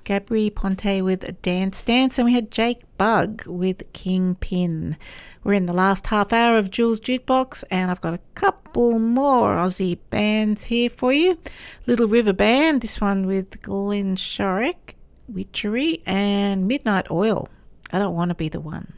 Gabri Ponte with Dance Dance, and we had Jake Bugg with Kingpin. We're in the last half hour of Jules Jukebox, and I've got a couple more Aussie bands here for you. Little River Band, this one with Glenn Shorrock, Witchery, and Midnight Oil, I Don't Want to Be the One.